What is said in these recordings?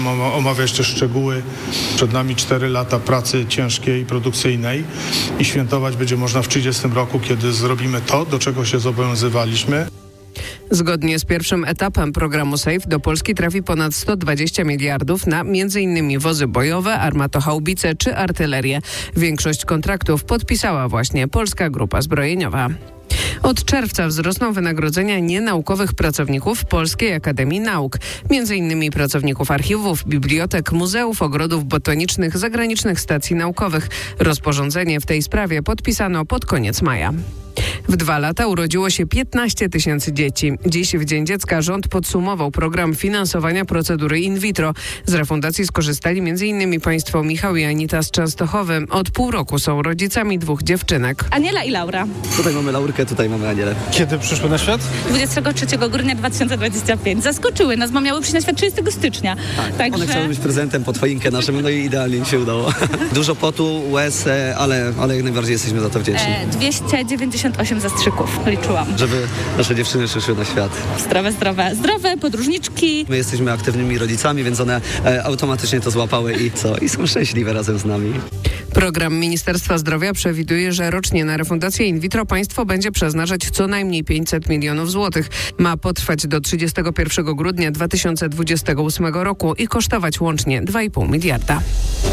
Omawia jeszcze szczegóły. Przed nami 4 lata pracy ciężkiej, produkcyjnej i świętować będzie można w 30 roku, kiedy zrobimy to, do czego się zobowiązywaliśmy. Zgodnie z pierwszym etapem programu SAFE do Polski trafi ponad 120 miliardów na m.in. wozy bojowe, armatohaubice czy artylerię. Większość kontraktów podpisała właśnie Polska Grupa Zbrojeniowa. Od czerwca wzrosną wynagrodzenia nienaukowych pracowników Polskiej Akademii Nauk, m.in. pracowników archiwów, bibliotek, muzeów, ogrodów botanicznych, zagranicznych stacji naukowych. Rozporządzenie w tej sprawie podpisano pod koniec maja. W 2 lata urodziło się 15 000 dzieci. Dziś w Dzień Dziecka rząd podsumował program finansowania procedury in vitro. Z refundacji skorzystali m.in. państwo Michał i Anita z Częstochowy. Od pół roku są rodzicami 2 dziewczynek. Aniela i Laura. Tutaj mamy Laurkę, tutaj mamy Anielę. Kiedy przyszły na świat? 23 grudnia 2025. Zaskoczyły nas, bo miały przyjść na świat 30 stycznia. Tak, Także... one chciały być prezentem pod choinkę naszym, no i idealnie im się udało. Dużo potu, łez, ale jak najbardziej jesteśmy za to wdzięczni. 298 zastrzyków liczyłam. Żeby nasze dziewczyny przyszły na świat. Zdrowe, podróżniczki. My jesteśmy aktywnymi rodzicami, więc one automatycznie to złapały i są szczęśliwe razem z nami. Program Ministerstwa Zdrowia przewiduje, że rocznie na refundację in vitro państwo będzie przeznaczać co najmniej 500 milionów złotych. Ma potrwać do 31 grudnia 2028 roku i kosztować łącznie 2,5 miliarda.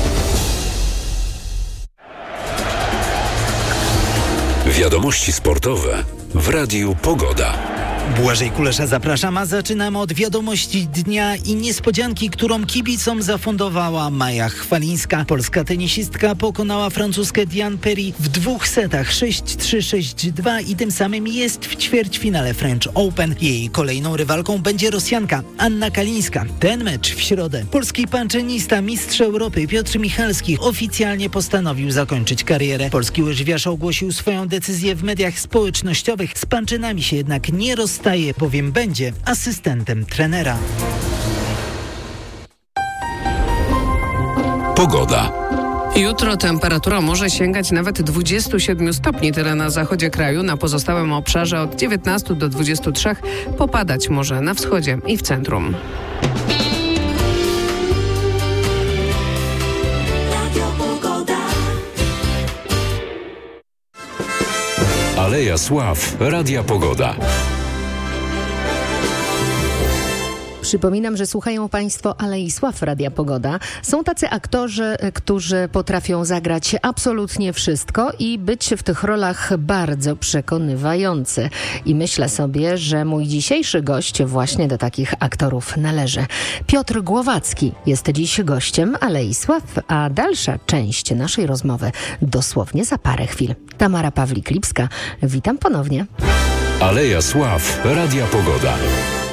Wiadomości sportowe w Radiu Pogoda. Błażej Kulesza, zapraszam, a zaczynamy od wiadomości dnia i niespodzianki, którą kibicom zafundowała Maja Chwalińska. Polska tenisistka pokonała francuskę Diane Paris w 2 setach 6-3, 6-2 i tym samym jest w ćwierćfinale French Open. Jej kolejną rywalką będzie Rosjanka Anna Kalińska. Ten mecz w środę. Polski panczenista, mistrz Europy Piotr Michalski oficjalnie postanowił zakończyć karierę. Polski łyżwiarz ogłosił swoją decyzję w mediach społecznościowych. Z panczynami się jednak nie rozstaje, bowiem będzie asystentem trenera. Pogoda. Jutro temperatura może sięgać nawet 27 stopni, tyle na zachodzie kraju. Na pozostałym obszarze od 19 do 23 popadać może na wschodzie i w centrum. Aleja Sław, Radia Pogoda. Przypominam, że słuchają Państwo Alei Sław Radia Pogoda. Są tacy aktorzy, którzy potrafią zagrać absolutnie wszystko i być w tych rolach bardzo przekonywający. I myślę sobie, że mój dzisiejszy gość właśnie do takich aktorów należy. Piotr Głowacki jest dziś gościem Alei Sław, a dalsza część naszej rozmowy dosłownie za parę chwil. Tamara Pawlik-Lipska, witam ponownie. Aleja Sław, Radia Pogoda.